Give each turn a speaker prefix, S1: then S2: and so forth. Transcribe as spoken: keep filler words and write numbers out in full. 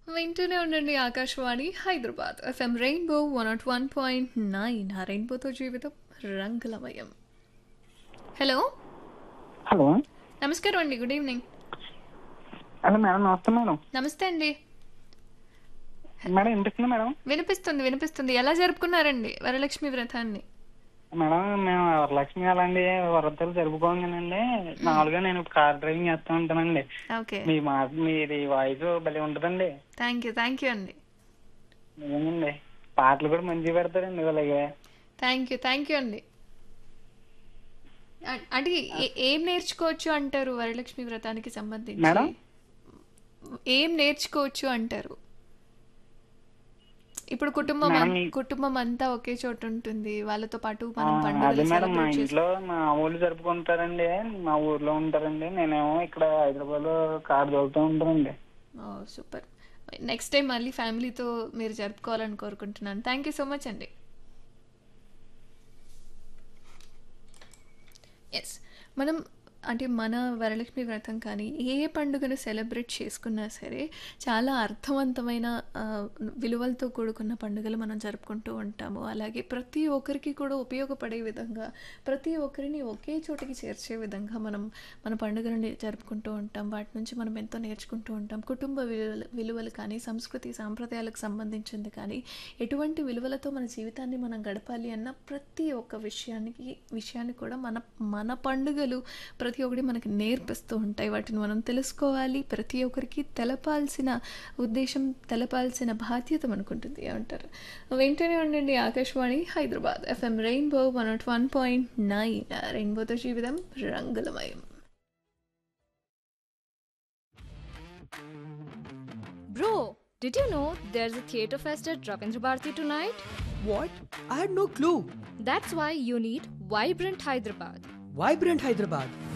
S1: వింటూనే ఉండండి Akashvani Hyderabad FM rainbow one not one point nine ఆ రెయిన్బోతో జీవితం రంగులమయం. హలో
S2: హలో
S1: నమస్కారం అండి, గుడ్ ఈవినింగ్.
S2: హలో మేడం, నమస్తే మేడం.
S1: నమస్తే అండి.
S2: మేడం వినిపిస్తుందా మేడం?
S1: వినిపిస్తుంది వినిపిస్తుంది ఎలా జరుపుకున్నారండి వరలక్ష్మి వ్రతాన్ని?
S2: మేడం మేము వరలక్ష్మి అలాంటి వరదలు జరుపుకోగానండి. మామూలుగా నేను కార్ డ్రైవింగ్ చేస్తూ ఉంటానండి.
S1: ఓకే,
S2: మీ మాట మీది వాయిస్ భలే ఉంటుందండి.
S1: థ్యాంక్ యూ థ్యాంక్ యూ అండి.
S2: నిజంగండి, పాటలు కూడా మంచిగా పెడతారండి అలాగే.
S1: థ్యాంక్ యూ థ్యాంక్ యూ అండి. అ- అంటే ఏ- ఏం నేర్చుకోవచ్చు అంటారు వరలక్ష్మి వ్రతానికి సంబంధించి?
S2: మేడం?
S1: ఏం నేర్చుకోవచ్చు అంటారు? ఇప్పుడు కుటుంబం
S2: మేడం,
S1: అం-
S2: మీ-
S1: కుటుంబం అంతా ఒకే చోట ఉంటుంది, వాళ్ళతో పాటు
S2: ఆ,
S1: మనం
S2: అదే
S1: పండుగలు
S2: మేడం, మా
S1: సెలబ్రేట్ చేసు
S2: ఇంట్లో మా ఊళ్ళు జరుపుకుంటారండి. మా ఊర్లో ఉంటారండి. నేనేమో ఇక్కడ హైదరాబాద్ లో కార్ తోలుతూ ఉంటానండి.
S1: ఓ సూపర్. నెక్స్ట్ టైం మళ్ళీ ఫ్యామిలీతో మీరు జరుపుకోవాలని కోరుకుంటున్నాను. థ్యాంక్ యూ సో మచ్ అండి. ఎస్, మనం అంటే మన వరలక్ష్మి వ్రతం కానీ ఏ పండుగను సెలబ్రేట్ చేసుకున్నా సరే చాలా అర్థవంతమైన ఆ, విలువలతో కూడుకున్న పండుగలు మనం జరుపుకుంటూ ఉంటాము. అలాగే ప్రతి ఒక్కరికి కూడా ఉపయోగపడే విధంగా, ప్రతి ఒక్కరిని ఒకే చోటికి చేర్చే విధంగా మనం మన పండుగలను జరుపుకుంటూ ఉంటాం. వాటి నుంచి మనం ఎంతో నేర్చుకుంటూ ఉంటాం. కుటుంబ విలువలు విలువలు కానీ, సంస్కృతి సాంప్రదాయాలకు సంబంధించింది కానీ, ఎటువంటి విలువలతో మన జీవితాన్ని మనం గడపాలి అన్న ప్రతి ఒక్క విషయానికి విషయాన్ని కూడా మన మన పండుగలు ప్రతి ఒక్కటి మనకి నేర్పిస్తూ ఉంటాయి. వాటిని మనం తెలుసుకోవాలి, ప్రతి ఒక్కరికి తెలపాల్సిన ఉద్దేశం, తెలపాల్సిన బాధ్యత మనకుంటుంది అంటారు. వెంటనే ఉండండి Akashvani Hyderabad FM rainbow one not one point nine రెయిన్బోతో జీవితం రంగులమయం.
S3: Bro, did you know there's a theatre fest at Ravindra Bharati tonight?
S4: What? I had no clue.
S3: That's why you need Vibrant Hyderabad.
S4: Vibrant Hyderabad.